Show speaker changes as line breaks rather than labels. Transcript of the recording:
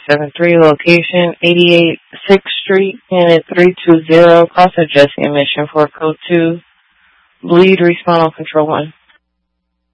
573, location 88 6th Street, unit 320, cross adjusting mission for code 2, bleed, respond on control 1.